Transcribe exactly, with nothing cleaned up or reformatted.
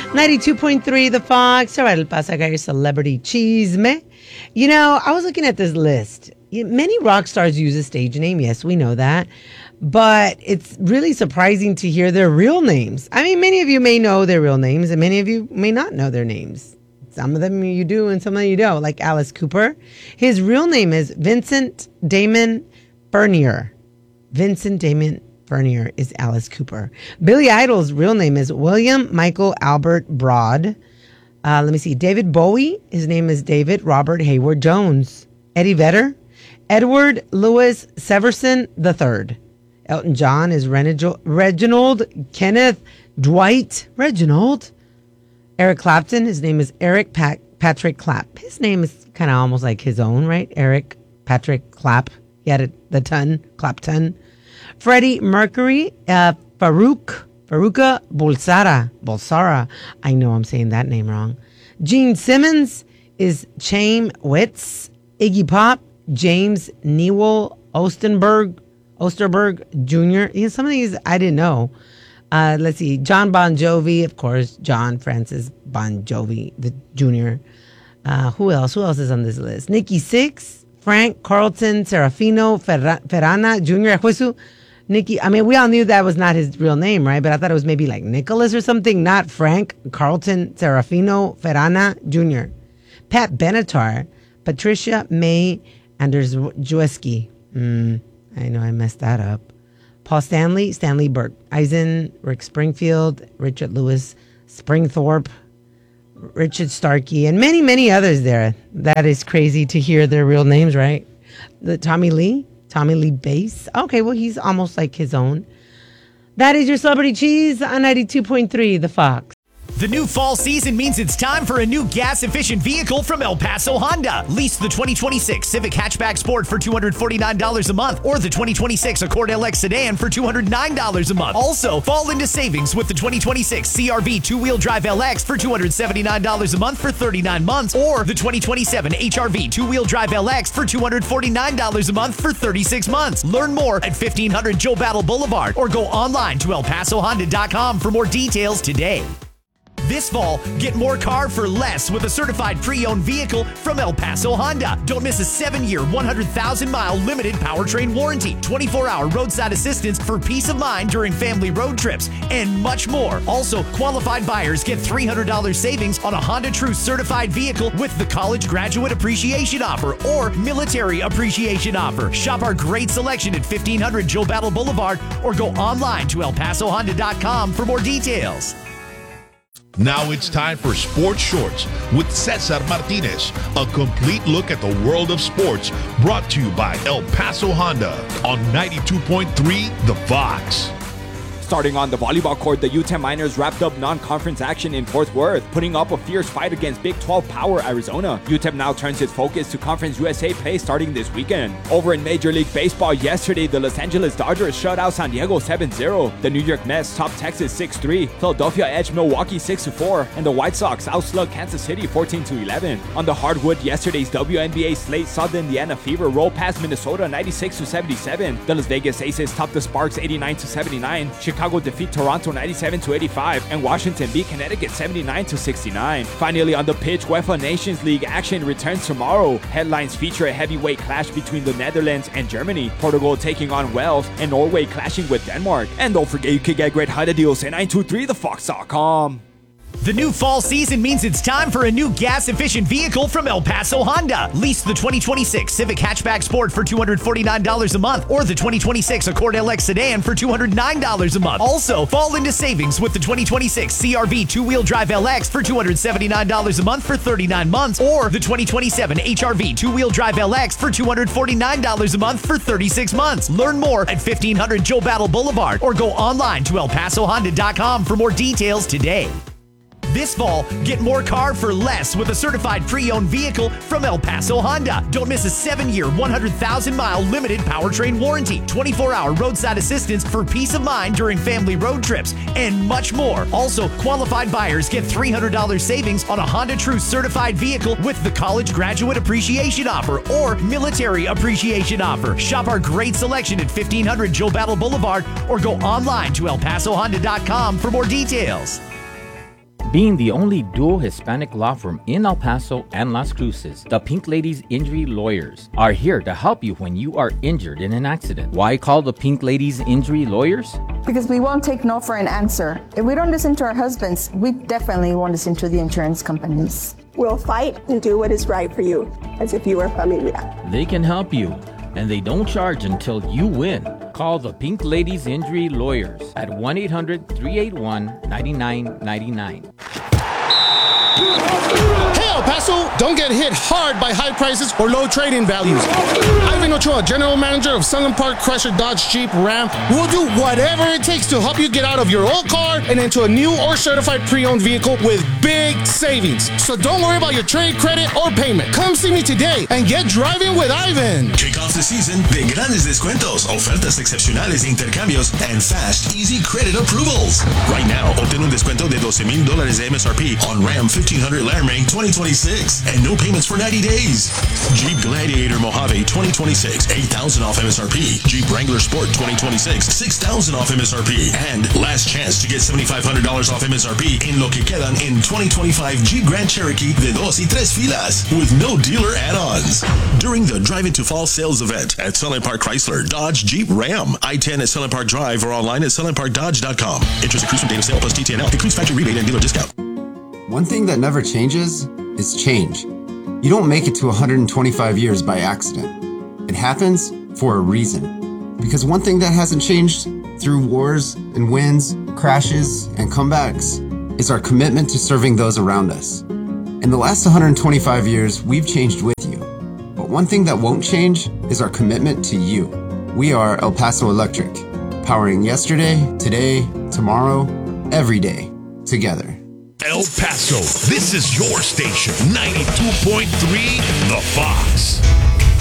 ninety-two point three The Fox. All right, El Paso, I got your celebrity chisme. You know, I was looking at this list. Many rock stars use a stage name. Yes, we know that. But it's really surprising to hear their real names. I mean, many of you may know their real names, and many of you may not know their names. Some of them you do, and some of them you don't, like Alice Cooper. His real name is Vincent Damon Furnier. Vincent Damon Furnier is Alice Cooper. Billy Idol's real name is William Michael Albert Broad. Uh, let me see. David Bowie, his name is David Robert Hayward Jones. Eddie Vedder, Edward Louis Severson the third. Elton John is Reginald, Reginald Kenneth Dwight Reginald. Eric Clapton, his name is Eric Pat, Patrick Clapp. His name is kind of almost like his own, right? Eric Patrick Clapp. He had a, the ton, Clapton. Freddie Mercury, uh, Farouk, Farouka Bulsara. Bulsara. I know I'm saying that name wrong. Gene Simmons is Chaim Witz. Iggy Pop, James Newell Ostenberg, Osterberg Junior You know, some of these I didn't know. Uh, let's see. John Bon Jovi, of course. John Francis Bon Jovi, the Junior Uh, who else? Who else is on this list? Nikki Sixx, Frank Carlton Serafino Ferra- Ferrana Junior Juesu. Nikki, I mean, we all knew that was not his real name, right? But I thought it was maybe like Nicholas or something, not Frank Carlton Serafino Ferrana Junior Pat Benatar, Patricia May Andrzejewski. Mm, I know I messed that up. Paul Stanley, Stanley Burt Eisen, Rick Springfield, Richard Lewis Springthorpe, Richard Starkey, and many, many others there. That is crazy to hear their real names, right? The Tommy Lee, Tommy Lee Bass. Okay, well, he's almost like his own. That is your Celebrity Cheese on ninety-two point three The Fox. The new fall season means it's time for a new gas-efficient vehicle from El Paso Honda. Lease the twenty twenty-six Civic Hatchback Sport for two hundred forty-nine dollars a month or the twenty twenty-six Accord L X Sedan for two hundred nine dollars a month. Also, fall into savings with the twenty twenty-six C R V two-wheel drive L X for two hundred seventy-nine dollars a month for thirty-nine months or the twenty twenty-seven H R V two-wheel drive L X for two hundred forty-nine dollars a month for thirty-six months. Learn more at fifteen hundred Joe Battle Boulevard or go online to el paso honda dot com for more details today. This fall, get more car for less with a certified pre-owned vehicle from El Paso Honda. Don't miss a seven-year, one hundred thousand mile limited powertrain warranty, twenty-four hour roadside assistance for peace of mind during family road trips, and much more. Also, qualified buyers get three hundred dollars savings on a Honda True certified vehicle with the College Graduate Appreciation Offer or Military Appreciation Offer. Shop our great selection at fifteen hundred Joe Battle Boulevard or go online to el paso honda dot com for more details. Now it's time for Sports Shorts with Cesar Martinez, a complete look at the world of sports brought to you by El Paso Honda on ninety-two point three The Fox. Starting on the volleyball court, the U ten Miners wrapped up non-conference action in Fort Worth, putting up a fierce fight against Big twelve power Arizona. U ten now turns its focus to Conference U S A play starting this weekend. Over in Major League Baseball yesterday, the Los Angeles Dodgers shut out San Diego seven zero. The New York Mets topped Texas six three. Philadelphia edged Milwaukee six to four. And the White Sox outslug Kansas City fourteen to eleven. On the hardwood, yesterday's W N B A slate saw the Indiana Fever roll past Minnesota ninety-six to seventy-seven. The Las Vegas Aces topped the Sparks eighty-nine to seventy-nine. Chicago defeat Toronto ninety-seven to eighty-five, and Washington beat Connecticut seventy-nine to sixty-nine. Finally, on the pitch, UEFA Nations League action returns tomorrow. Headlines feature a heavyweight clash between the Netherlands and Germany, Portugal taking on Wales, and Norway clashing with Denmark. And don't forget, you can get great Honda deals at nine two three the fox dot com. The new fall season means it's time for a new gas-efficient vehicle from El Paso Honda. Lease the twenty twenty-six Civic Hatchback Sport for two hundred forty-nine dollars a month or the twenty twenty-six Accord L X Sedan for two hundred nine dollars a month. Also, fall into savings with the twenty twenty-six C R V two-wheel drive L X for two hundred seventy-nine dollars a month for thirty-nine months or the twenty twenty-seven H R V two-wheel drive L X for two hundred forty-nine dollars a month for thirty-six months. Learn more at fifteen hundred Joe Battle Boulevard or go online to el paso honda dot com for more details today. This fall, get more car for less with a certified pre-owned vehicle from El Paso Honda. Don't miss a seven-year, one hundred thousand mile limited powertrain warranty, twenty-four hour roadside assistance for peace of mind during family road trips, and much more. Also, qualified buyers get three hundred dollars savings on a Honda True certified vehicle with the College Graduate Appreciation Offer or Military Appreciation Offer. Shop our great selection at fifteen hundred Joe Battle Boulevard or go online to el paso honda dot com for more details. Being the only dual Hispanic law firm in El Paso and Las Cruces, the Pink Ladies Injury Lawyers are here to help you when you are injured in an accident. Why call the Pink Ladies Injury Lawyers? Because we won't take no for an answer. If we don't listen to our husbands, we definitely won't listen to the insurance companies. We'll fight and do what is right for you, as if you were familia. They can help you, and they don't charge until you win. Call the Pink Ladies Injury Lawyers at one eight hundred, three eight one, nine nine nine nine. Hey, El Paso, don't get hit hard by high prices or low trading values. Ivan Ochoa, General Manager of Sunland Park Chrysler Dodge Jeep Ram, will do whatever it takes to help you get out of your old car and into a new or certified pre-owned vehicle with big savings. So don't worry about your trade credit or payment. Come see me today and get driving with Ivan. Kick off the season de grandes descuentos, ofertas excepcionales de intercambios, and fast, easy credit approvals. Right now, obtén un descuento de doce mil dólares de M S R P on Ram fifteen hundred Laramie twenty twenty-six and no payments for ninety days. Jeep Gladiator Mojave twenty twenty-six, eight thousand off M S R P. Jeep Wrangler Sport twenty twenty-six, six thousand off M S R P. And last chance to get seventy-five hundred dollars off M S R P en lo que quedan in twenty twenty-five Jeep Grand Cherokee de dos y tres filas with no dealer add-ons. During the Drive Into Fall sales event at Sunland Park Chrysler, Dodge, Jeep, Ram, I ten at Sunland Park Drive or online at sunland park dodge dot com. Interest accrues from date of sale plus T T N L. Includes factory rebate and dealer discount. One thing that never changes is change. You don't make it to one hundred twenty-five years by accident. It happens for a reason. Because one thing that hasn't changed through wars and wins, crashes, and comebacks is our commitment to serving those around us. In the last one hundred twenty-five years, we've changed with you. But one thing that won't change is our commitment to you. We are El Paso Electric, powering yesterday, today, tomorrow, every day, together. El Paso, this is your station, ninety-two point three The Fox.